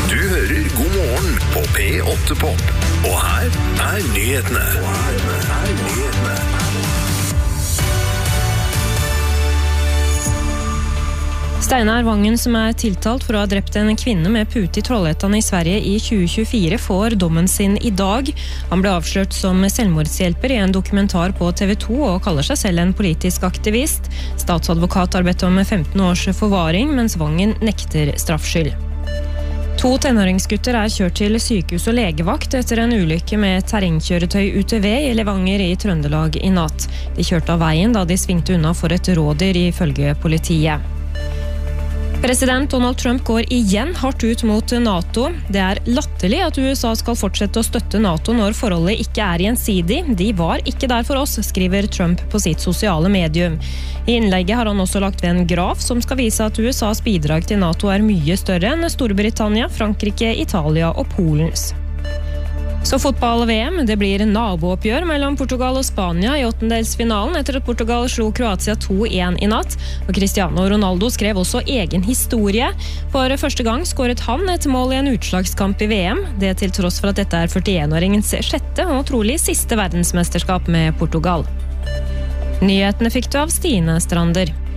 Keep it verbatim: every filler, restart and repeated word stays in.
Du hører God morgen på P åtte Pop. Og her er nyhetene. Og her er nyhetene. Steinar Vangen, som er tiltalt for å ha drept en kvinne med pute i Trollhättan i Sverige i tjue tjuefire, får dommen sin i dag. Han ble avslørt som selvmordshjelper i en dokumentar på T V to og kaller seg selv en politisk aktivist. Statsadvokat har bedt om femten års forvaring, mens Vangen nekter straffskyld. To tenåringsgutter er kjørt til sykehus og legevakt etter en ulykke med terrengkjøretøy U T V i Levanger i Trøndelag i natt. De kjørte av veien da de svingte unna for et rådyr ifølge politiet. President Donald Trump går igjen hardt ut mot NATO. Det er latterlig at U S A skal fortsette å støtte NATO når forholdet ikke er gjensidig. De var ikke der for oss, skriver Trump på sitt sosiale medium. I innlegget har han også lagt ved en graf som skal vise at U S A's bidrag til NATO er mye større enn Storbritannia, Frankrike, Italia og Polens. Så fotball-V M, det blir nabooppgjør mellom Portugal og Spania i åttendelsfinalen etter at Portugal slo Kroatia to én i natt. Og Cristiano Ronaldo skrev også egen historie. For første gang skåret han et mål i en utslagskamp i V M. Det til tross for at dette er førtienåringens sjette og trolig siste verdensmesterskap med Portugal. Nyhetene fikk du av Stine Strander.